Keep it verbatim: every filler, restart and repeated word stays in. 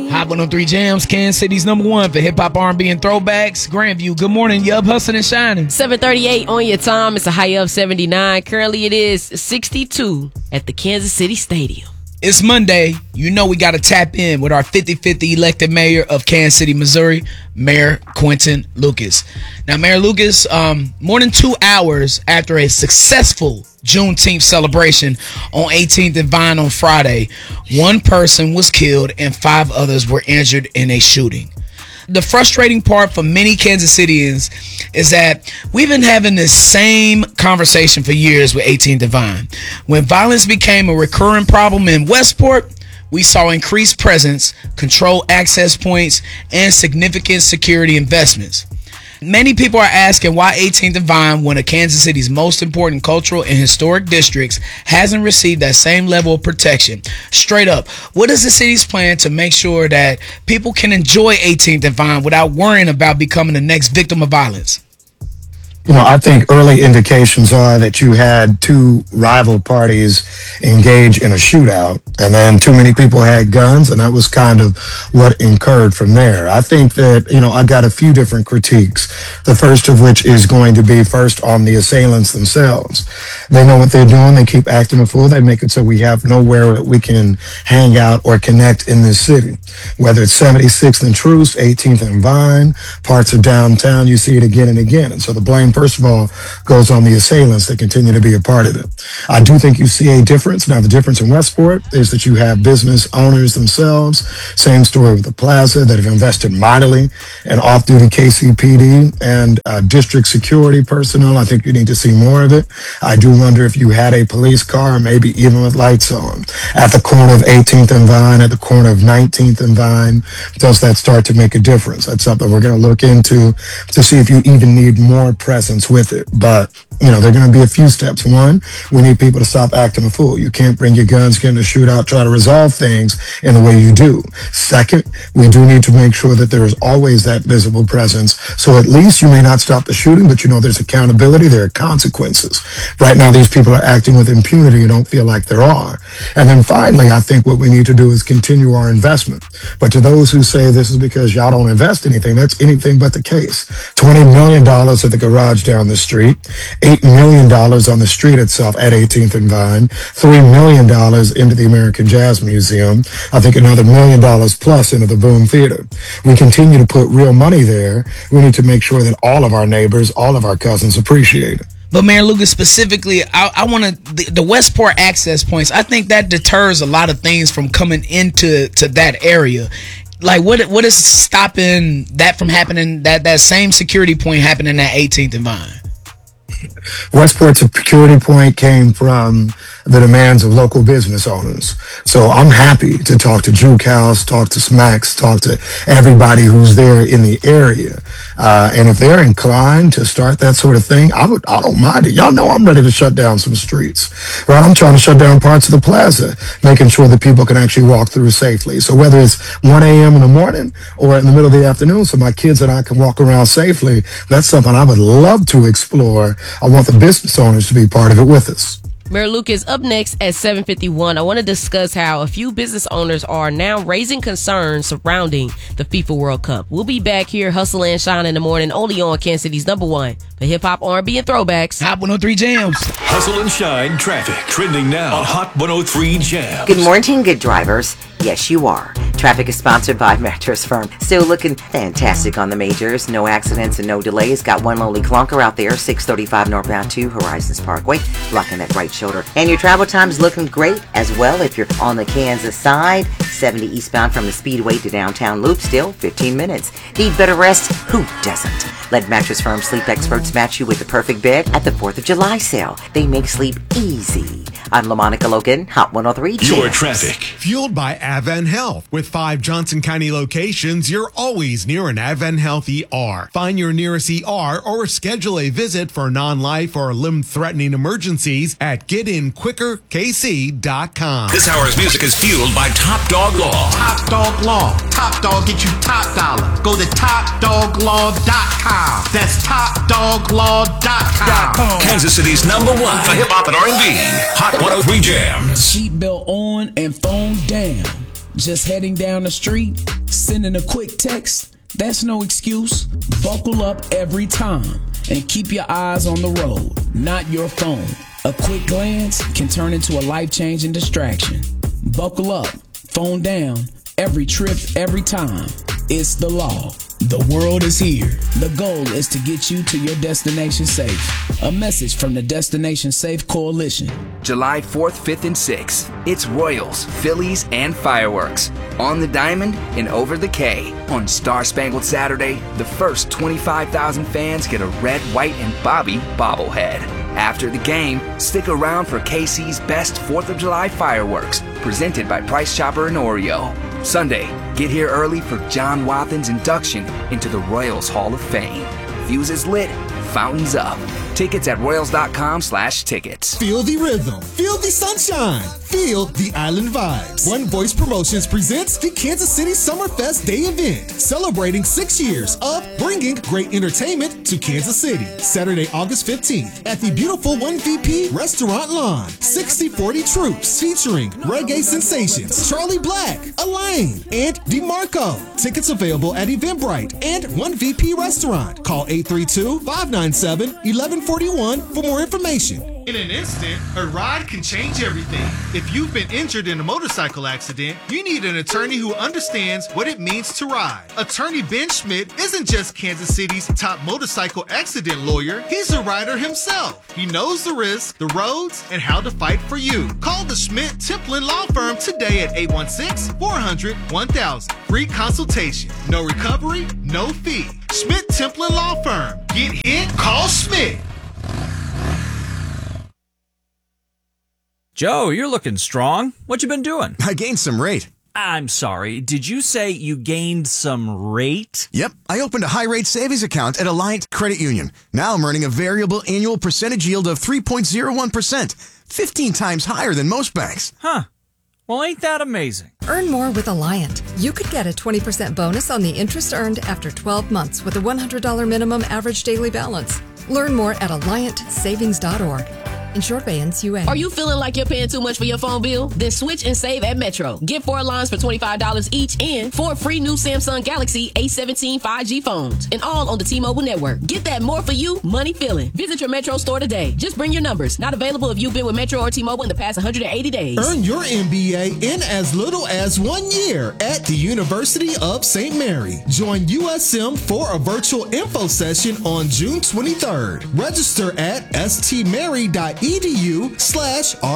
Hot one oh three Jams, Kansas City's number one for hip-hop, R and B, and throwbacks. Grandview, good morning. Yup, hustling and shining. seven thirty-eight on your time. It's a high of seventy-nine. Currently, it is sixty-two at the Kansas City Stadium. It's Monday. You know we got to tap in with our fifty-fifty elected mayor of Kansas City, Missouri, Mayor Quinton Lucas. Now, Mayor Lucas, um, more than two hours after a successful Juneteenth celebration on eighteenth and Vine on Friday, one person was killed and five others were injured in a shooting. The frustrating part for many Kansas Cityans is that we've been having this same conversation for years with eighteenth and Vine. When violence became a recurring problem in Westport, we saw increased presence, controlled access points, and significant security investments. Many people are asking why eighteenth and Vine, one of Kansas City's most important cultural and historic districts, hasn't received that same level of protection. Straight up, what is the city's plan to make sure that people can enjoy eighteenth and Vine without worrying about becoming the next victim of violence? You know, I think early indications are that you had two rival parties engage in a shootout, and then too many people had guns, and that was kind of what incurred from there. I think that, you know, I got a few different critiques. The first of which is going to be first on the assailants themselves. They know what they're doing. They keep acting a fool. They make it so we have nowhere that we can hang out or connect in this city. Whether it's seventy-sixth and Truce, eighteenth and Vine, parts of downtown, you see it again and again. And so the blame, first of all, goes on the assailants that continue to be a part of it. I do think you see a difference. Now, the difference in Westport is that you have business owners themselves. Same story with the plaza that have invested mightily in off-duty K C P D and uh, district security personnel. I think you need to see more of it. I do wonder if you had a police car, maybe even with lights on, at the corner of eighteenth and Vine, at the corner of nineteenth and Vine. Does that start to make a difference? That's something we're going to look into to see if you even need more presence with it. But, you know, there are going to be a few steps. One, we need people to stop acting a fool. You can't bring your guns, get in a shootout, try to resolve things in the way you do. Second, we do need to make sure that there is always that visible presence. So at least you may not stop the shooting, but you know there's accountability, there are consequences. Right now, these people are acting with impunity. You don't feel like there are. And then finally, I think what we need to do is continue our investment. But to those who say this is because y'all don't invest anything, that's anything but the case. twenty million dollars at the garage down the street, eight million dollars on the street itself at eighteenth and Vine, three million dollars into the American Jazz Museum, I think another million dollars plus into the Boom Theater. We continue to put real money there. We need to make sure that all of our neighbors, all of our cousins appreciate it. But Mayor Lucas, specifically, I, I want to the, the Westport access points. I think that deters a lot of things from coming into to that area. Like, what what is stopping that from happening? That that same security point happening at eighteenth and Vine. Westport's security point came from the demands of local business owners. So I'm happy to talk to Juke House, talk to Smacks, talk to everybody who's there in the area. Uh, and if they're inclined to start that sort of thing, I would, I don't mind it. Y'all know I'm ready to shut down some streets, right? I'm trying to shut down parts of the plaza, making sure that people can actually walk through safely. So whether it's one a.m. in the morning or in the middle of the afternoon, so my kids and I can walk around safely, that's something I would love to explore. I want the business owners to be part of it with us. Mayor Lucas, up next at seven fifty-one, I want to discuss how a few business owners are now raising concerns surrounding the FIFA World Cup. We'll be back here, hustle and shine in the morning, only on Kansas City's number one for hip-hop, R and B, and throwbacks. Hot one oh three Jams. Hustle and shine traffic trending now on Hot one oh three Jams. Good morning, good drivers. Yes, you are. Traffic is sponsored by Mattress Firm. Still looking fantastic on the majors. No accidents and no delays. Got one lowly clunker out there, six thirty-five northbound to Horizons Parkway, blocking that right shoulder. And your travel time's looking great as well if you're on the Kansas side. seventy eastbound from the Speedway to downtown Loop, still fifteen minutes. Need better rest? Who doesn't? Let Mattress Firm sleep experts match you with the perfect bed at the fourth of July sale. They make sleep easy. I'm LaMonica Logan, Hot one oh three Jams. Your traffic. Fueled by Advent Health. With five Johnson County locations, you're always near an Advent Health E R. Find your nearest E R or schedule a visit for non-life or limb-threatening emergencies at get in quicker k c dot com. This hour's music is fueled by Top Dog Law. Top Dog Law. Top Dog get you top dollar. Go to top dog law dot com. That's top dog law dot com. Kansas City's number one for hip-hop and R and B. Hot one oh three Jams. Seatbelt on and phone down. Just heading down the street. Sending a quick text? That's no excuse. Buckle up every time and keep your eyes on the road, not your phone. A quick glance can turn into a life-changing distraction. Buckle up, phone down, every trip, every time. It's the law. The world is here. The goal is to get you to your destination safe. A message from the Destination Safe Coalition. July fourth, fifth, and sixth. It's Royals, Phillies, and fireworks. On the Diamond and over the K. On Star Spangled Saturday, the first twenty-five thousand fans get a red, white, and Bobby bobblehead. After the game, stick around for K C's best fourth of July fireworks, presented by Price Chopper and Oreo. Sunday, get here early for John Wathan's induction into the Royals Hall of Fame. Fuses lit, fountains up. Tickets at royals.com slash tickets. Feel the rhythm. Feel the sunshine. Feel the island vibes. One Voice Promotions presents the Kansas City Summerfest Day event, celebrating six years of bringing great entertainment to Kansas City. Saturday, August fifteenth at the beautiful one V P Restaurant Lawn. sixty forty Troops featuring reggae sensations Charlie Black, Elaine, and DeMarco. Tickets available at Eventbrite and one V P Restaurant. Call eight three two, five nine seven, one one four one for more information. In an instant, a ride can change everything. If you've been injured in a motorcycle accident, you need an attorney who understands what it means to ride. Attorney Ben Schmidt isn't just Kansas City's top motorcycle accident lawyer, he's a rider himself. He knows the risks, the roads, and how to fight for you. Call the Schmidt Templin Law Firm today at eight one six, four hundred, one thousand. Free consultation. No recovery, no fee. Schmidt Templin Law Firm. Get hit, call Schmidt. Joe, you're looking strong. What you been doing? I gained some rate. I'm sorry. Did you say you gained some rate? Yep. I opened a high-rate savings account at Alliant Credit Union. Now I'm earning a variable annual percentage yield of three point zero one percent, fifteen times higher than most banks. Huh. Well, ain't that amazing? Earn more with Alliant. You could get a twenty percent bonus on the interest earned after twelve months with a one hundred dollars minimum average daily balance. Learn more at alliant savings dot org. Insured by N C U A. Are you feeling like you're paying too much for your phone bill? Then switch and save at Metro. Get four lines for twenty-five dollars each and four free new Samsung Galaxy A seventeen five G phones. And all on the T-Mobile network. Get that more for you money feeling. Visit your Metro store today. Just bring your numbers. Not available if you've been with Metro or T-Mobile in the past one hundred eighty days. Earn your M B A in as little as one year at the University of Saint Mary. Join U S M for a virtual info session on June twenty-third. Register at stmary.edu slash